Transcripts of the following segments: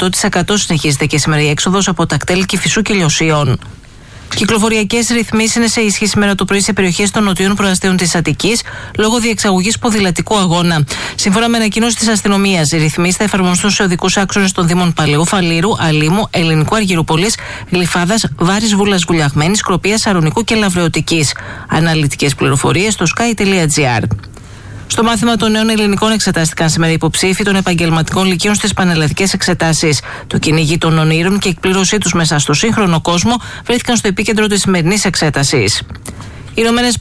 100% συνεχίζεται και σήμερα η έξοδος από τα κτέλ Κηφισού και Λιωσίων. Κυκλοφοριακές ρυθμίσεις είναι σε ισχύ σήμερα το πρωί σε περιοχές των νοτιών προαστίων της Αττικής λόγω διεξαγωγής ποδηλατικού αγώνα. Σύμφωνα με ανακοίνωση της αστυνομίας, οι ρυθμίσεις θα εφαρμοστούν σε οδικούς άξονες των Δήμων Παλαιού, Φαλήρου, Αλήμου, Ελληνικού Αργυρούπολης, Γλυφάδας, Βάρης Βούλας Βουλιαγμένης, Κροπίας, Σαρονικού και Λαβρεωτικής. Αναλυτικές πληροφορίες στο sky.gr. Στο μάθημα των νέων ελληνικών εξετάστηκαν σήμερα οι υποψήφοι των επαγγελματικών λυκείων στις πανελλαδικές εξετάσεις. Το κυνήγι των ονείρων και η εκπλήρωσή τους μέσα στο σύγχρονο κόσμο βρέθηκαν στο επίκεντρο της σημερινής εξέτασης. Οι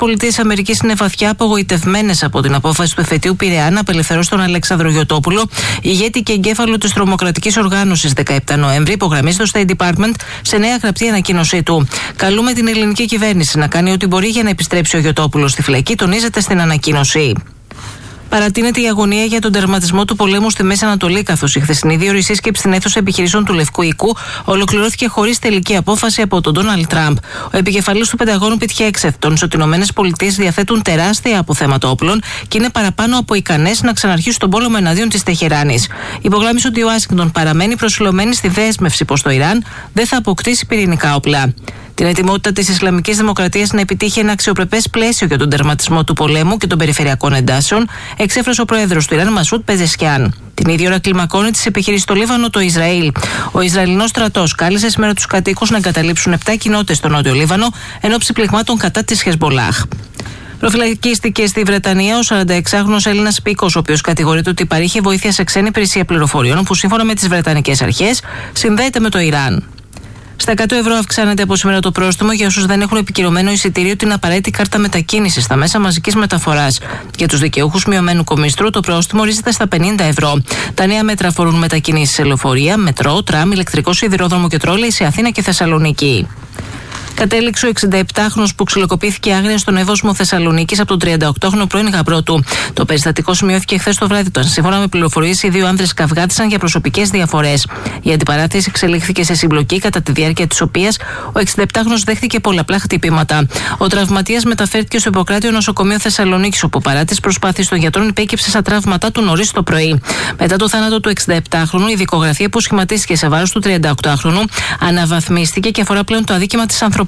ΗΠΑ είναι βαθιά απογοητευμένες από την απόφαση του εφετείου Πειραιά να απελευθερώσει τον Αλέξανδρο Γιωτόπουλο, ηγέτη και εγκέφαλο της τρομοκρατικής οργάνωσης, 17 Νοέμβρη, υπογραμμίζει το State Department σε νέα γραπτή ανακοίνωσή του. Καλούμε την ελληνική κυβέρνηση να κάνει ό,τι μπορεί για να επιστρέψει ο Γιωτόπουλος στη φυλακή, τονίζεται στην ανακοίνωση. Παρατείνεται η αγωνία για τον τερματισμό του πολέμου στη Μέση Ανατολή, καθώς η χθεσινή διορισή σύσκεψη στην αίθουσα επιχειρήσεων του Λευκού Οίκου ολοκληρώθηκε χωρίς τελική απόφαση από τον Ντόναλντ Τραμπ. Ο επικεφαλής του Πενταγώνου Πιτ Χέγκσετ τόνισε ότι οι ΗΠΑ διαθέτουν τεράστια αποθέματα όπλων και είναι παραπάνω από ικανές να ξαναρχίσουν τον πόλεμο εναντίον της Τεχεράνης. Υπογράμμισε ότι η Ουάσιγκτον παραμένει προσιλωμένη στη δέσμευση πως το Ιράν δεν θα αποκτήσει πυρηνικά όπλα. Την ετοιμότητα της Ισλαμικής Δημοκρατίας να επιτύχει ένα αξιοπρεπές πλαίσιο για τον τερματισμό του πολέμου και των περιφερειακών εντάσεων εξέφρασε ο πρόεδρος του Ιράν, Μασούντ Πεζεσκιάν. Την ίδια ώρα κλιμακώνει τις επιχειρήσεις στο Λίβανο το Ισραήλ. Ο Ισραηλινός στρατός κάλεσε σήμερα τους κατοίκους να εγκαταλείψουν 7 κοινότητες στο Νότιο Λίβανο ενόψει πληγμάτων κατά της Χεσμολάχ. Προφυλακίστηκε στη Βρετανία ο 46χρονος Έλληνας υπήκοος, ο οποίος κατηγορείται ότι παρήχε βοήθεια σε ξένη υπηρεσία πληροφοριών που σύμφωνα με τις Βρετανικές αρχές συνδέεται με το Ιράν. Στα 100 ευρώ αυξάνεται από σήμερα το πρόστιμο για όσους δεν έχουν επικυρωμένο εισιτήριο την απαραίτητη κάρτα μετακίνησης στα μέσα μαζικής μεταφοράς. Για τους δικαιούχους μειωμένου κομίστρου, το πρόστιμο ορίζεται στα 50 ευρώ. Τα νέα μέτρα αφορούν μετακινήσεις σε λεωφορεία, μετρό, τραμ, ηλεκτρικό σιδηρόδρομο και τρόλεϊ σε Αθήνα και Θεσσαλονίκη. Κατέληξε ο 67χρονος που ξυλοκοπήθηκε άγρια στον Εύωσμο Θεσσαλονίκης από τον 38χρονο πρώην γαμπρό του. Το περιστατικό σημειώθηκε χθες το βράδυ, όταν σύμφωνα με πληροφορίες οι δύο άνδρες καυγάτισαν για προσωπικές διαφορές. Η αντιπαράθεση εξελίχθηκε σε συμπλοκή, κατά τη διάρκεια της οποίας ο 67χρονος δέχτηκε πολλαπλά χτυπήματα. Ο τραυματίας μεταφέρθηκε στο Ιπποκράτειο Νοσοκομείο Θεσσαλονίκης, όπου παρά τις προσπάθειες των γιατρών υπέκυψε στα τραύματά του νωρίς το πρωί. Μετά το θάνατο του 67χρονου, η δικογραφία που σχηματίστηκε σε βάρος του 38χρονου αναβαθμίστηκε και αφορά πλέον το αδίκημα της ανθρωποκτονίας.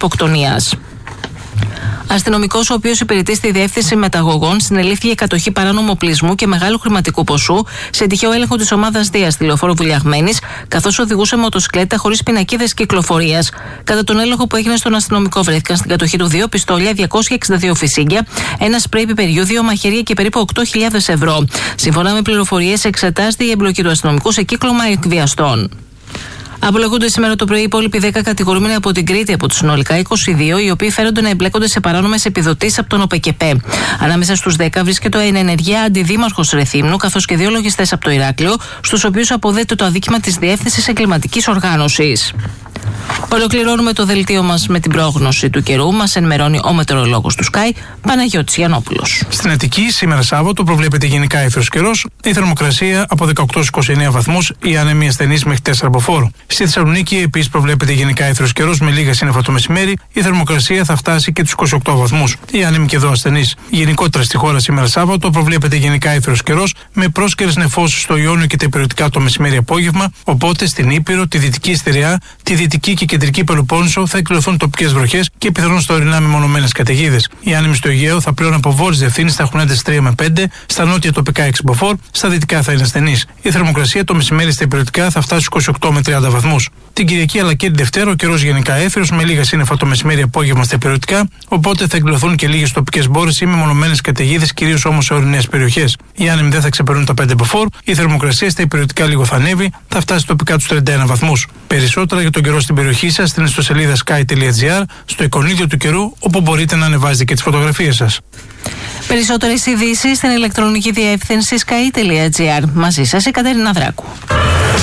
Αστυνομικός, ο οποίος υπηρετεί στη διεύθυνση μεταγωγών, συνελήφθη για κατοχή παράνομου οπλισμού και μεγάλου χρηματικού ποσού σε τυχαίο έλεγχο της ομάδας Δίας στη λεωφόρο Βουλιαγμένης, καθώς οδηγούσε μοτοσυκλέτα χωρίς πινακίδες κυκλοφορίας. Κατά τον έλεγχο που έγινε στον αστυνομικό, βρέθηκαν στην κατοχή του 2 πιστόλια, 262 φυσίγγια, ένα σπρέι πιπεριού, 2 μαχαίρια και περίπου 8.000 ευρώ. Σύμφωνα με πληροφορίες, εξετάζεται η εμπλοκή του αστυνομικού σε κύκλωμα εκβιαστών. Απολογούνται σήμερα το πρωί οι υπόλοιποι 10 κατηγορούμενοι από την Κρήτη από τους συνολικά 22, οι οποίοι φέρονται να εμπλέκονται σε παράνομες επιδοτήσεις από τον ΟΠΕΚΕΠΕ. Ανάμεσα στους 10 βρίσκεται ο εν ενεργεία αντιδήμαρχος Ρεθύμνου, καθώς και 2 λογιστές από το Ηράκλειο, στους οποίους αποδέεται το αδίκημα της Διεύθυνσης Εγκληματικής Οργάνωσης. Ολοκληρώνουμε το δελτίο μας με την πρόγνωση του καιρού. Μας ενημερώνει ο μετεωρολόγος του Sky, Παναγιώτης Γιαννόπουλος. Στην Αττική, σήμερα Σάββατο, προβλέπεται γενικά εύθραιος καιρός. Η θερμοκρασία από 18-29 βαθμούς, η άνεμη ασθενής μέχρι 4 μποφόρ. Στη Θεσσαλονίκη, επίσης, προβλέπεται γενικά εύθραιος καιρός με λίγα σύννεφα το μεσημέρι. Η θερμοκρασία θα φτάσει και τους 28 βαθμούς. Η άνεμη και εδώ ασθενής. Γενικότερα στη χώρα, σήμερα Σάββατο, προβλέπεται γενικά εύθραιος καιρός με πρόσκαιρες νεφώσεις στο Ιόνιο και τα υπηρετικά το μεσημέρι-απόγευμα. Οπότε στην Ήπειρο, τη Δυτική Στερεά, τη Δυτική και Κεντρική Πελοπόννησο θα εκδηλωθούν τοπικές βροχές και πιθανόν στα ορεινά μεμονωμένες καταιγίδες. Οι άνεμοι στο Αιγαίο θα πλέον από βόρειες διευθύνσεις θα έχουν ένταση 3 με 5, στα νότια τοπικά 6 μποφόρ, στα δυτικά θα είναι ασθενής. Η θερμοκρασία το μεσημέρι στα υπηρετικά θα φτάσει στους 28 με 30 βαθμούς. Την Κυριακή αλλά και την Δευτέρα ο καιρός γενικά εύθραιος με λίγα σύννεφα το μεσημέρι-απόγευμα στα υπηρετικά, οπότε θα εκδηλωθούν και λίγες τοπικές μπόρες ή μεμονωμένες καταιγίδες, κυρίως όμως σε ορεινές περιοχές. Οι άνεμοι δεν θα ξεπερνούν τα 5 μποφόρ, η θερμοκρασία στα υπηρετικά λίγο θα ανέβει, θα φτάσει τοπικά τους 31 βαθμούς. Περισσότερα για τον καιρό στην περιοχή σας στην ιστοσελίδα sky.gr, στο εικονίδιο του καιρού, όπου μπορείτε να ανεβάζετε και τις φωτογραφίες σας. Περισσότερες ειδήσεις στην ηλεκτρονική διεύθυνση sky.gr. Μαζί σας η Κατερίνα Δράκου.